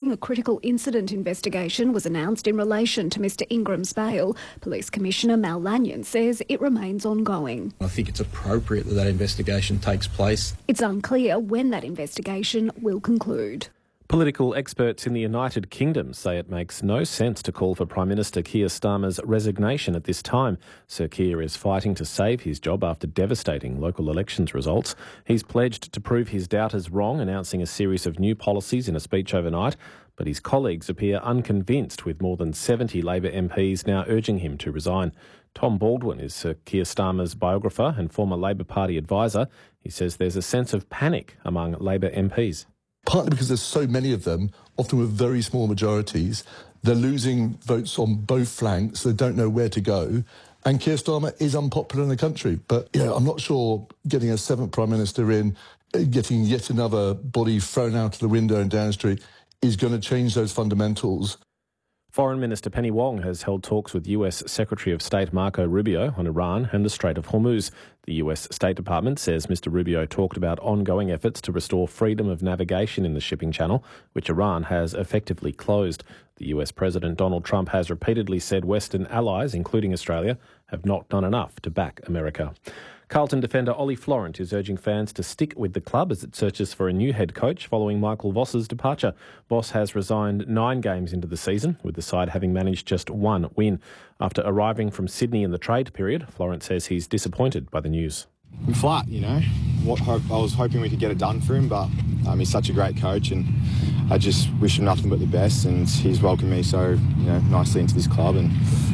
A critical incident investigation was announced in relation to Mr Ingram's bail. Police Commissioner Mal Lanyon says it remains ongoing. I think it's appropriate that investigation takes place. It's unclear when that investigation will conclude. Political experts in the United Kingdom say it makes no sense to call for Prime Minister Keir Starmer's resignation at this time. Sir Keir is fighting to save his job after devastating local elections results. He's pledged to prove his doubters wrong, announcing a series of new policies in a speech overnight. But his colleagues appear unconvinced, with more than 70 Labor MPs now urging him to resign. Tom Baldwin is Sir Keir Starmer's biographer and former Labor Party advisor. He says there's a sense of panic among Labor MPs. Partly because there's so many of them, often with very small majorities. They're losing votes on both flanks. They don't know where to go. And Keir Starmer is unpopular in the country. But, I'm not sure getting a seventh Prime Minister in, getting yet another body thrown out of the window in Downing Street is going to change those fundamentals. Foreign Minister Penny Wong has held talks with US Secretary of State Marco Rubio on Iran and the Strait of Hormuz. The US State Department says Mr Rubio talked about ongoing efforts to restore freedom of navigation in the shipping channel, which Iran has effectively closed. The US President Donald Trump has repeatedly said Western allies, including Australia, have not done enough to back America. Carlton defender Ollie Florent is urging fans to stick with the club as it searches for a new head coach following Michael Voss's departure. Voss has resigned 9 games into the season, with the side having managed just 1 win. After arriving from Sydney in the trade period, Florent says he's disappointed by the news. I'm flat, I was hoping we could get it done for him, but he's such a great coach and I just wish him nothing but the best, and he's welcomed me so nicely into this club, and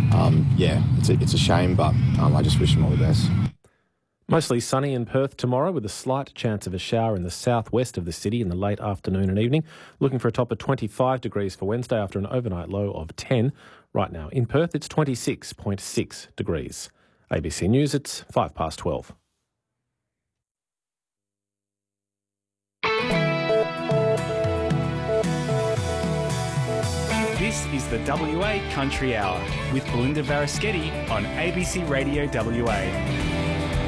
it's a shame, but I just wish him all the best. Mostly sunny in Perth tomorrow, with a slight chance of a shower in the southwest of the city in the late afternoon and evening. Looking for a top of 25 degrees for Wednesday after an overnight low of 10. Right now in Perth, it's 26.6 degrees. ABC News, it's 12:05. This is the WA Country Hour with Belinda Varaschetti on ABC Radio WA.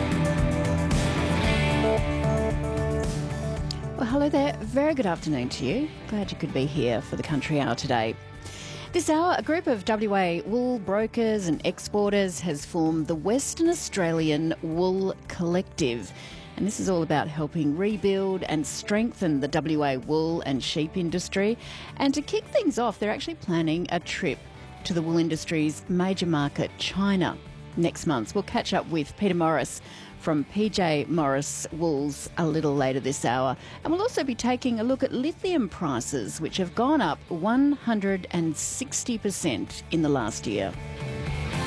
Well, hello there. Very good afternoon to you. Glad you could be here for the Country Hour today. This hour, a group of WA wool brokers and exporters has formed the Western Australian Wool Collective. And this is all about helping rebuild and strengthen the WA wool and sheep industry. And to kick things off, they're actually planning a trip to the wool industry's major market, China, next month. We'll catch up with Peter Morris from PJ Morris Wools a little later this hour. And we'll also be taking a look at lithium prices, which have gone up 160% in the last year.